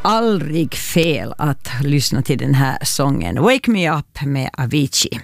aldrig fel att lyssna till den här sången. Wake Me Up med Avicii.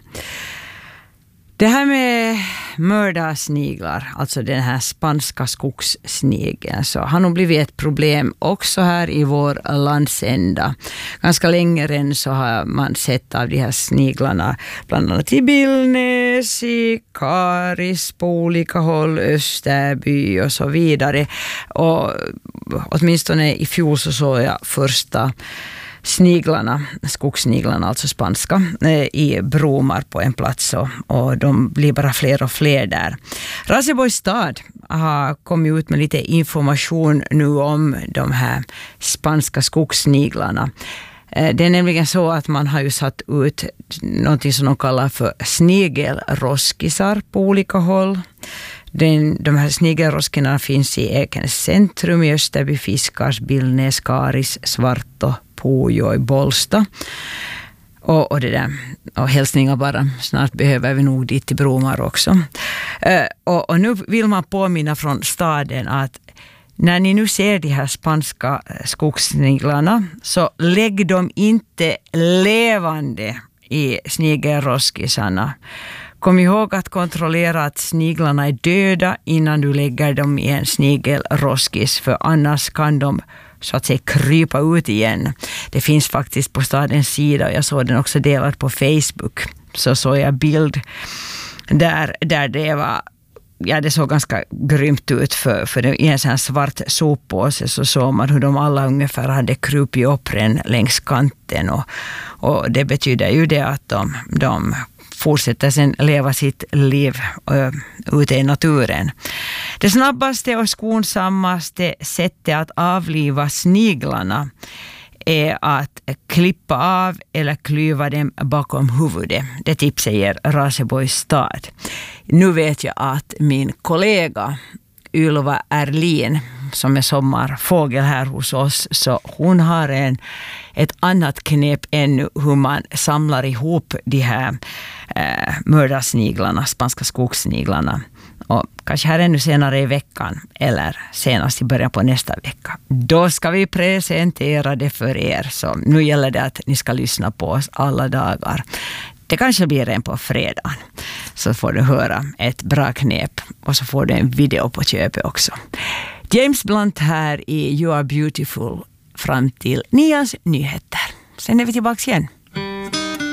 Det här med mördarsniglar, alltså den här spanska skogssnigeln, så har nog blivit ett problem också här i vår landsända. Ganska länge redan så har man sett av de här sniglarna bland annat i Billnäs, i Karis, på olika håll, Österby och så vidare. Och åtminstone i fjol så såg jag första sniglarna, skogssniglarna, alltså spanska, i Bromar på en plats, och de blir bara fler och fler där. Raseborgs stad har kommit ut med lite information nu om de här spanska skogssniglarna. Det är nämligen så att man har ju satt ut någonting som de kallar för snigelroskisar på olika håll. De här snigelroskorna finns i Ekens centrum, i Österby, Fiskars, Billnäs, Karis, Svarto, Pujo i Bollsta. Och det där. Och hälsningar bara. Snart behöver vi nog dit till Bromar också. Och nu vill man påminna från staden att när ni nu ser de här spanska skogssniglarna, så lägg dem inte levande i snigelroskisarna. Kom ihåg att kontrollera att sniglarna är döda innan du lägger dem i en snigelroskis, för annars kan de så att säga krypa ut igen. Det finns faktiskt på stadens sida, och jag såg den också delad på Facebook. Så såg jag bild där det var, ja, det såg ganska grymt ut, för i en sån här svart soppåse så såg man hur de alla ungefär hade krupit upp längs kanten, och det betyder ju det att de fortsätter sen leva sitt liv ute i naturen. Det snabbaste och skonsammaste sättet att avliva sniglarna är att klippa av eller klyva dem bakom huvudet. Det tipset ger Raseborgs stad. Nu vet jag att min kollega Ylva Erlin, som är sommarfågel här hos oss, så hon har ett annat knep ännu hur man samlar ihop de här mördarsniglarna, spanska skogssniglarna. Och kanske här ännu senare i veckan, eller senast i början på nästa vecka. Då ska vi presentera det för er, så nu gäller det att ni ska lyssna på oss alla dagar. Det kanske blir en på fredag, så får du höra ett bra knep, och så får du en video på köpet också. James Blunt här i You Are Beautiful fram till 9:s nyheter. Sen är vi tillbaka igen.